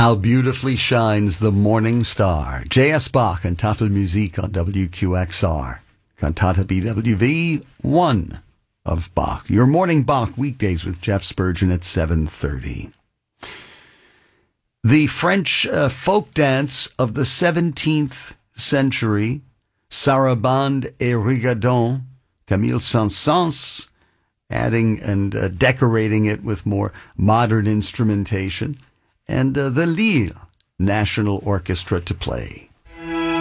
How beautifully shines the morning star. J.S. Bach and Tafelmusik on WQXR. Cantata BWV 1 of Bach. Your morning Bach weekdays with Jeff Spurgeon at 7:30. The French folk dance of the 17th century, Sarabande et Rigadon, Camille Saint-Saëns, adding and decorating it with more modern instrumentation, and the Lille National Orchestra to play.